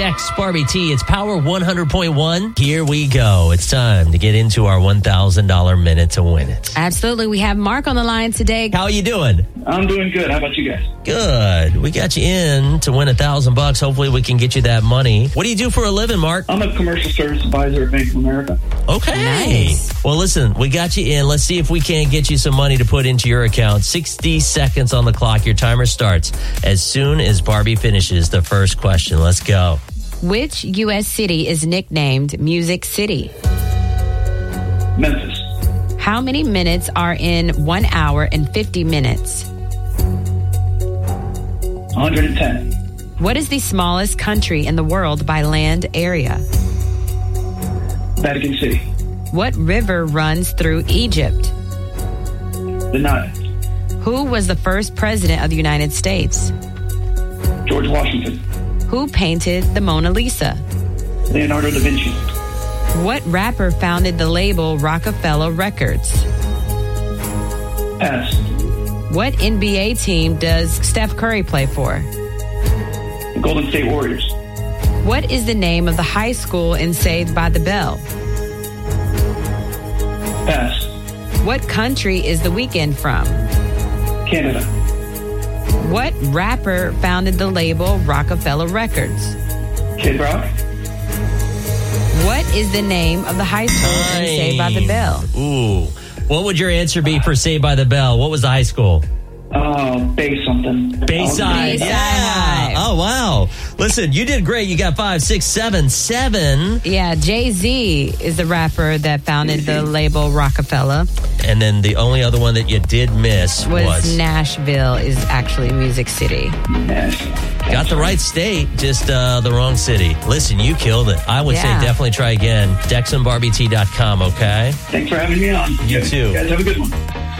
Dex, Barbie T. It's Power 100.1. Here we go. It's time to get into our $1,000 minute to win it. Absolutely. We have Mark on the line today. How are you doing? I'm doing good. How about you guys? Good. We got you in to win $1,000. Hopefully we can get you that money. What do you do for a living, Mark? I'm a commercial service advisor at Bank of America. Okay. Nice. Well, listen, we got you in. Let's see if we can't get you some money to put into your account. 60 seconds on the clock. Your timer starts as soon as Barbie finishes the first question. Let's go. Which U.S. city is nicknamed Music City? Memphis. How many minutes are in 1 hour and 50 minutes? 110. What is the smallest country in the world by land area? Vatican City. What river runs through Egypt? The Nile. Who was the first president of the United States? George Washington. Who painted the Mona Lisa? Leonardo da Vinci. What rapper founded the label Rockefeller Records? Pass. What NBA team does Steph Curry play for? The Golden State Warriors. What is the name of the high school in Saved by the Bell? Pass. What country is The Weeknd from? Canada. What rapper founded the label Rockefeller Records? Kid Rock. What is the name of the high school in Saved by the Bell? Ooh. What would your answer be for Saved by the Bell? What was the high school? Bay something. Bayside. Bayside Yeah. High. Oh, wow. Listen, you did great. You got 5, 6, 7, 7. Yeah, Jay-Z is the rapper that founded the label Rockefeller. And then the only other one that you did miss was Nashville is actually Music City. got the right state, just the wrong city. Listen, you killed it. I would say definitely try again. DexandBarbieT.com, okay? Thanks for having me on. You too. Guys, have a good one.